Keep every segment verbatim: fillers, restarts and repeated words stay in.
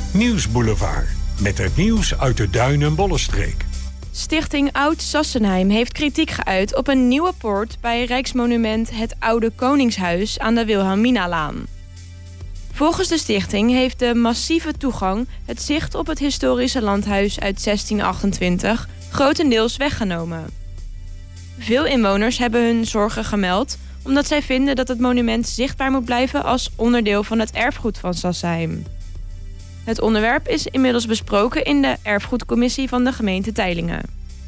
Nieuwsboulevard. Met het nieuws uit de Duin- en Bollenstreek. Stichting Oud-Sassenheim heeft kritiek geuit op een nieuwe poort bij Rijksmonument Het Oude Koningshuis aan de Wilhelminalaan. Volgens de stichting heeft de massieve toegang het zicht op het historische landhuis uit zestien achtentwintig grotendeels weggenomen. Veel inwoners hebben hun zorgen gemeld omdat zij vinden dat het monument zichtbaar moet blijven als onderdeel van het erfgoed van Sassenheim. Het onderwerp is inmiddels besproken in de erfgoedcommissie van de gemeente Teylingen.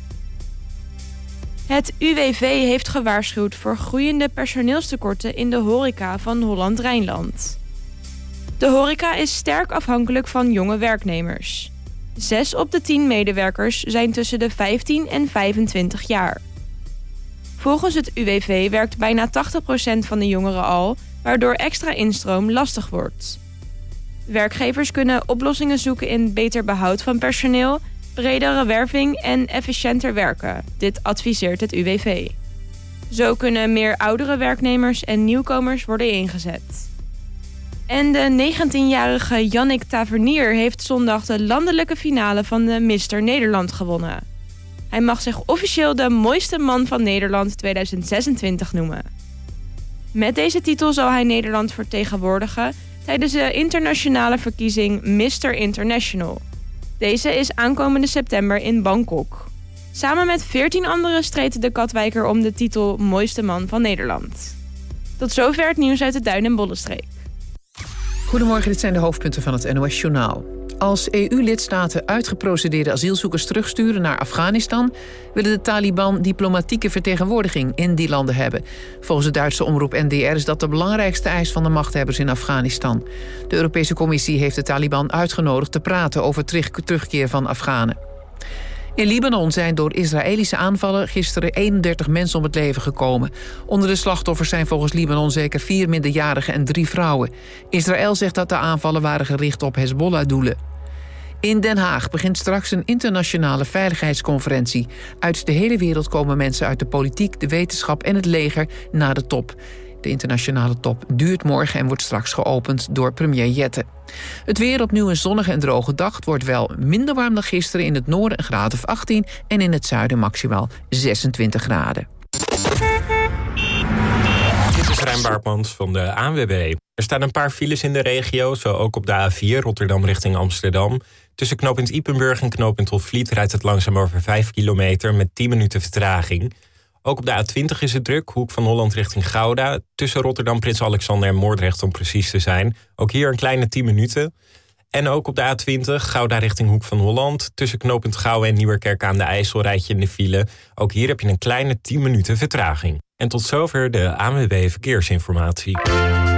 Het U W V heeft gewaarschuwd voor groeiende personeelstekorten in de horeca van Holland-Rijnland. De horeca is sterk afhankelijk van jonge werknemers. Zes op de tien medewerkers zijn tussen de vijftien en vijfentwintig jaar. Volgens het U W V werkt bijna tachtig procent van de jongeren al, waardoor extra instroom lastig wordt. Werkgevers kunnen oplossingen zoeken in beter behoud van personeel, bredere werving en efficiënter werken. Dit adviseert het U W V. Zo kunnen meer oudere werknemers en nieuwkomers worden ingezet. En de negentienjarige Jannik Tavernier heeft zondag de landelijke finale van de mister Nederland gewonnen. Hij mag zich officieel de mooiste man van Nederland tweeduizend zesentwintig noemen. Met deze titel zal hij Nederland vertegenwoordigen tijdens de internationale verkiezing mister International. Deze is aankomende september in Bangkok. Samen met veertien anderen streed de Katwijker om de titel mooiste man van Nederland. Tot zover het nieuws uit de Duin- en Bollenstreek. Goedemorgen, dit zijn de hoofdpunten van het N O S-journaal. Als E U-lidstaten uitgeprocedeerde asielzoekers terugsturen naar Afghanistan, willen de Taliban diplomatieke vertegenwoordiging in die landen hebben. Volgens de Duitse omroep N D R is dat de belangrijkste eis van de machthebbers in Afghanistan. De Europese Commissie heeft de Taliban uitgenodigd te praten over terug- terugkeer van Afghanen. In Libanon zijn door Israëlische aanvallen gisteren eenendertig mensen om het leven gekomen. Onder de slachtoffers zijn volgens Libanon zeker vier minderjarigen en drie vrouwen. Israël zegt dat de aanvallen waren gericht op Hezbollah-doelen. In Den Haag begint straks een internationale veiligheidsconferentie. Uit de hele wereld komen mensen uit de politiek, de wetenschap en het leger naar de top. De internationale top duurt morgen en wordt straks geopend door premier Jette. Het weer opnieuw een zonnige en droge dag. Het wordt wel minder warm dan gisteren. In het noorden een graad of achttien en in het zuiden maximaal zesentwintig graden. Dit is Rijn Baartmans van de A N W B. Er staan een paar files in de regio, zo ook op de A vier Rotterdam richting Amsterdam. Tussen knooppunt Ypenburg en knooppunt Hofvliet rijdt het langzaam over vijf kilometer met tien minuten vertraging. Ook op de A twintig is het druk, hoek van Holland richting Gouda. Tussen Rotterdam, Prins Alexander en Moordrecht om precies te zijn. Ook hier een kleine tien minuten. En ook op de A twintig, Gouda richting Hoek van Holland. Tussen knooppunt Gouwen en Nieuwerkerk aan de IJssel rijd je in de file. Ook hier heb je een kleine tien minuten vertraging. En tot zover de A N W B Verkeersinformatie.